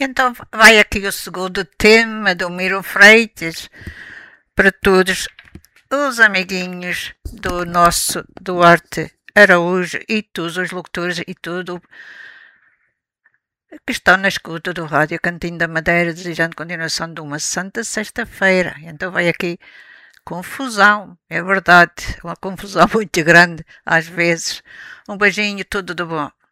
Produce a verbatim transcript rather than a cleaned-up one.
Então vai aqui o segundo tema do Miro Freitas para todos os amiguinhos do nosso Duarte Araújo e todos os locutores e tudo que estão na escuta do Rádio Cantinho da Madeira, desejando continuação de uma santa sexta-feira. Então vai aqui confusão, é verdade, uma confusão muito grande às vezes. Um beijinho, tudo de bom.